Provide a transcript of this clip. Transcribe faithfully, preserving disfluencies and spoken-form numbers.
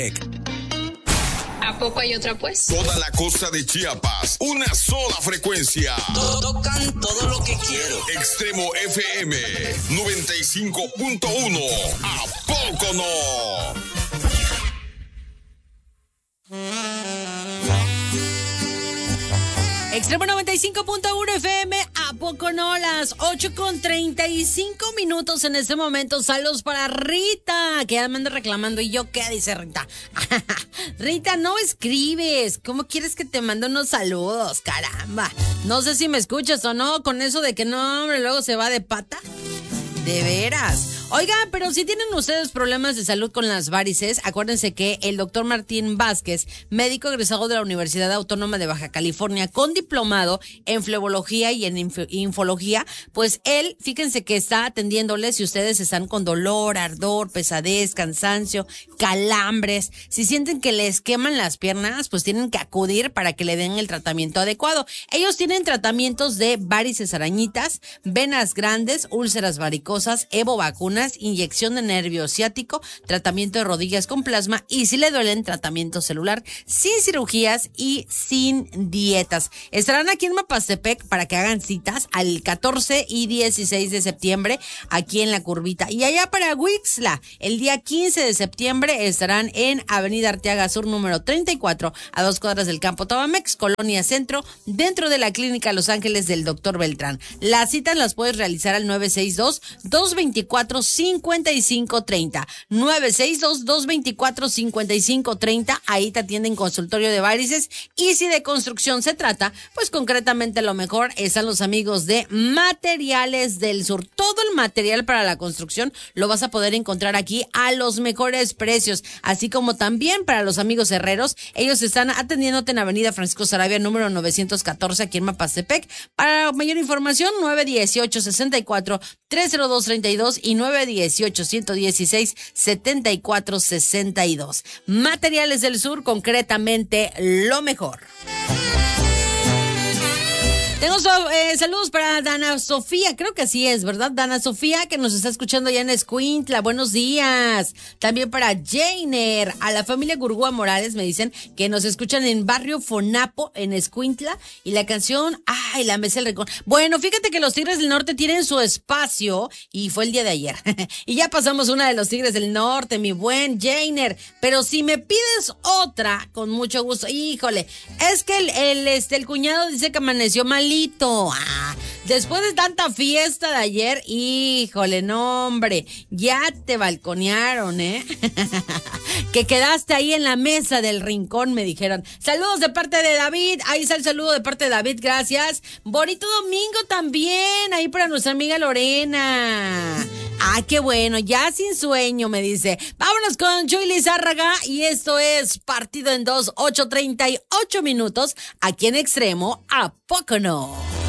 ¿A poco hay otra pues? Toda la costa de Chiapas, una sola frecuencia. Tocan todo lo que quiero. Extremo F M noventa y cinco punto uno. ¿A poco no? Extremo noventa y cinco punto uno F M, ¿a poco no? Las ocho con treinta y cinco minutos en este momento. Saludos para Rita, que ya me anda reclamando. ¿Y yo qué? Dice Rita. Rita, no escribes. ¿Cómo quieres que te mande unos saludos? Caramba. No sé si me escuchas o no, con eso de que no, hombre, luego se va de pata. De veras. Oigan, pero si tienen ustedes problemas de salud con las varices, acuérdense que el doctor Martín Vázquez, médico egresado de la Universidad Autónoma de Baja California, con diplomado en flebología y en inf- infología, pues él, fíjense que está atendiéndoles si ustedes están con dolor, ardor, pesadez, cansancio, calambres. Si sienten que les queman las piernas, pues tienen que acudir para que le den el tratamiento adecuado. Ellos tienen tratamientos de varices arañitas, venas grandes, úlceras varicosas, evo vacunas, inyección de nervio ciático, tratamiento de rodillas con plasma y si le duelen, tratamiento celular, sin cirugías y sin dietas. Estarán aquí en Mapastepec para que hagan citas al catorce y dieciséis de septiembre aquí en La Curvita. Y allá para Huixla, el día quince de septiembre estarán en Avenida Arteaga Sur número treinta y cuatro, a dos cuadras del Campo Tabamex, Colonia Centro, dentro de la Clínica Los Ángeles del doctor Beltrán. Las citas las puedes realizar al nueve seis dos, dos dos cuatro, cinco cinco tres cero. nueve seis dos, dos dos cuatro, cinco cinco tres cero. Ahí te atienden consultorio de varices. Y si de construcción se trata, pues concretamente lo mejor están los amigos de Materiales del Sur. Todo el material para la construcción lo vas a poder encontrar aquí a los mejores precios. Así como también para los amigos herreros. Ellos están atendiéndote en Avenida Francisco Sarabia, número novecientos catorce, aquí en Mapastepec. Para mayor información, nueve dieciocho, sesenta y cuatro, tres cero dos treinta y dos y nueve dieciocho, ciento dieciséis, setenta y cuatro sesenta y dos. Materiales del Sur, concretamente lo mejor. Tengo so, eh, saludos para Dana Sofía, creo que así es, ¿verdad? Dana Sofía, que nos está escuchando ya en Escuintla, buenos días. También para Jainer, a la familia Gurgúa Morales, me dicen que nos escuchan en Barrio Fonapo, en Escuintla, y la canción, ay, la Mesa del Rincón. Bueno, fíjate que los Tigres del Norte tienen su espacio, y fue el día de ayer. Y ya pasamos una de los Tigres del Norte, mi buen Jainer, pero si me pides otra, con mucho gusto, híjole, es que el, el, este, el cuñado dice que amaneció mal. Ah, después de tanta fiesta de ayer, híjole, no hombre, ya te balconearon, ¿eh? Que quedaste ahí en la mesa del rincón, me dijeron. Saludos de parte de David, ahí está el saludo de parte de David, gracias. Bonito domingo también, ahí para nuestra amiga Lorena. Ah, qué bueno, ya sin sueño, me dice. Vámonos con Chuy Lizárraga y esto es Partido en Dos, ocho treinta y ocho minutos, aquí en Extremo, ¿a poco no?